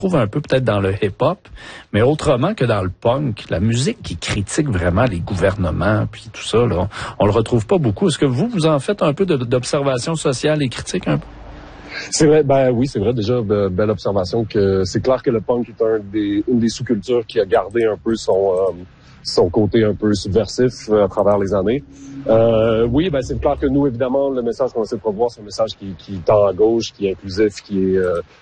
trouve un peu peut-être dans le hip-hop, mais autrement que dans le punk, la musique qui critique vraiment les gouvernements puis tout ça, là, on le retrouve pas beaucoup. Est-ce que vous en faites un peu d'observation sociale et critique un peu? C'est vrai, oui, c'est vrai, déjà, belle observation que c'est clair que le punk est une des sous-cultures qui a gardé un peu son côté un peu subversif à travers les années. Oui, c'est clair que nous, évidemment, le message qu'on essaie de promouvoir, c'est un message qui tend à gauche, qui est inclusif, qui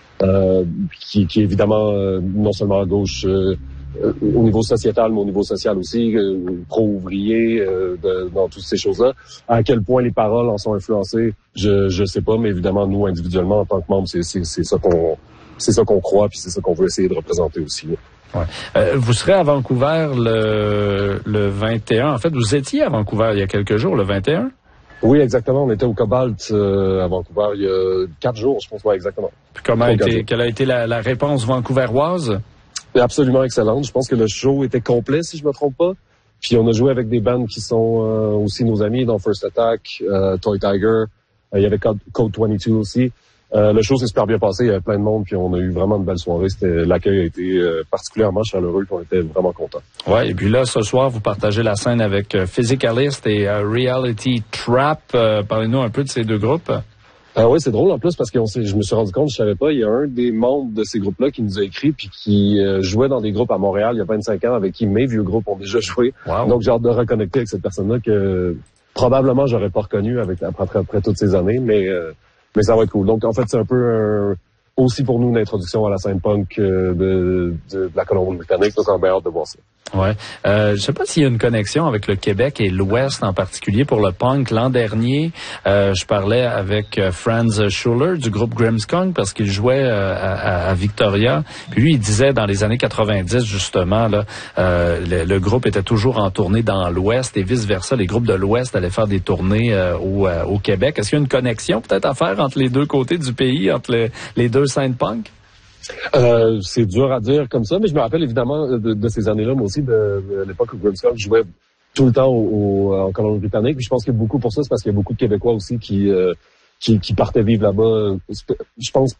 est évidemment non seulement à gauche au niveau sociétal, mais au niveau social aussi, pro-ouvrier, dans toutes ces choses-là. À quel point les paroles en sont influencées, je sais pas, mais évidemment, nous, individuellement, en tant que membres, c'est ça qu'on croit, puis c'est ça qu'on veut essayer de représenter aussi. Ouais. Vous serez à Vancouver le 21. En fait, vous étiez à Vancouver il y a quelques jours, le 21? Oui, exactement. On était au Cobalt à Vancouver il y a 4 jours, je pense. Ouais, exactement. Puis quelle a été la réponse vancouveroise? Absolument excellente. Je pense que le show était complet, si je me trompe pas. Puis on a joué avec des bands qui sont aussi nos amis, dans First Attack, Toy Tiger. Il y avait Code 22 aussi. Le show s'est super bien passé, il y avait plein de monde, puis on a eu vraiment une belle soirée. L'accueil a été particulièrement chaleureux, puis on était vraiment contents. Ouais, et puis là, ce soir, vous partagez la scène avec Physicalist et Reality Trap. Parlez-nous un peu de ces deux groupes. Oui, c'est drôle en plus parce que je me suis rendu compte, je savais pas, il y a un des membres de ces groupes-là qui nous a écrit puis qui jouait dans des groupes à Montréal il y a 25 ans avec qui mes vieux groupes ont déjà joué. Wow. Donc j'ai hâte de reconnecter avec cette personne-là que probablement j'aurais pas reconnu après toutes ces années, mais ça va être cool. Donc en fait, c'est un peu aussi pour nous une introduction à la scène punk de la Colombie-Britannique, donc on a bien hâte de voir ça. Ouais. Je sais pas s'il y a une connexion avec le Québec et l'Ouest en particulier pour le punk. L'an dernier, je parlais avec Franz Schuller du groupe Grimmskong parce qu'il jouait à Victoria. Puis lui, il disait dans les années 90 justement, là, le groupe était toujours en tournée dans l'Ouest et vice-versa. Les groupes de l'Ouest allaient faire des tournées au Québec. Est-ce qu'il y a une connexion peut-être à faire entre les deux côtés du pays, entre les deux scènes punk? C'est dur à dire comme ça, mais je me rappelle évidemment de ces années-là, moi aussi, de l'époque où Grimmskong jouait tout le temps en Colombie-Britannique. Puis je pense que beaucoup pour ça, c'est parce qu'il y a beaucoup de Québécois aussi qui partaient vivre là-bas. Je pense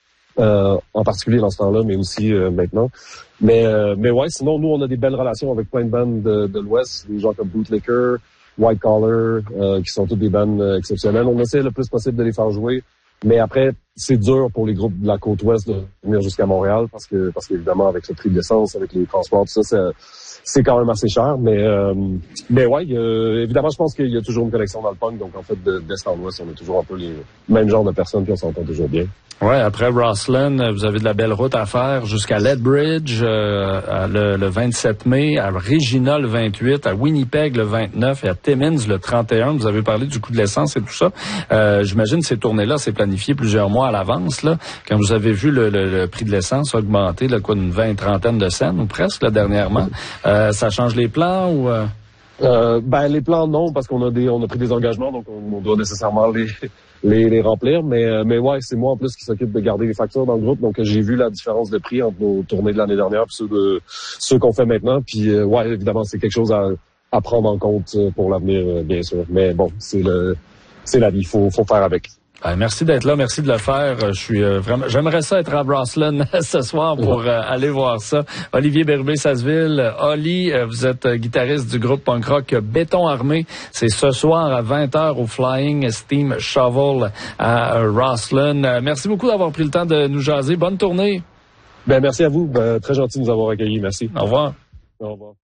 en particulier dans ce temps-là, mais aussi maintenant. Mais ouais, sinon nous on a des belles relations avec plein de bandes de l'Ouest, des gens comme Bootlicker, White Collar, qui sont toutes des bandes exceptionnelles. On essaie le plus possible de les faire jouer. Mais après, c'est dur pour les groupes de la côte ouest de venir jusqu'à Montréal parce qu'évidemment, avec le prix de l'essence, avec les transports, tout ça, c'est quand même assez cher. Mais ouais, évidemment, je pense qu'il y a toujours une connexion dans le punk. Donc, en fait, d'est en ouest, on est toujours un peu les mêmes genres de personnes puis on s'entend toujours bien. Ouais, après Roslyn, vous avez de la belle route à faire jusqu'à Lethbridge le 27 mai, à Regina le 28, à Winnipeg le 29 et à Timmins le 31. Vous avez parlé du coût de l'essence et tout ça. J'imagine ces tournées-là, c'est planifié plusieurs mois à l'avance, là. Quand vous avez vu le prix de l'essence augmenter, là, quoi, une 20-30 de cents ou presque, là, dernièrement, ça change les plans ou... Les plans, non, parce qu'on a pris des engagements, donc on doit nécessairement les remplir. Mais ouais, c'est moi en plus qui s'occupe de garder les factures dans le groupe. Donc j'ai vu la différence de prix entre nos tournées de l'année dernière et ceux qu'on fait maintenant. Puis ouais, évidemment, c'est quelque chose à prendre en compte pour l'avenir, bien sûr. Mais bon, c'est la vie, faut faire avec. Merci d'être là, merci de le faire. J'aimerais ça être à Roslyn ce soir pour aller voir ça. Olivier Bérubé-Sasseville, Oli, vous êtes guitariste du groupe punk rock Béton Armé. C'est ce soir à 20h au Flying Steam Shovel à Roslyn. Merci beaucoup d'avoir pris le temps de nous jaser. Bonne tournée. Merci à vous. Très gentil de nous avoir accueillis. Merci. Au revoir. Au revoir.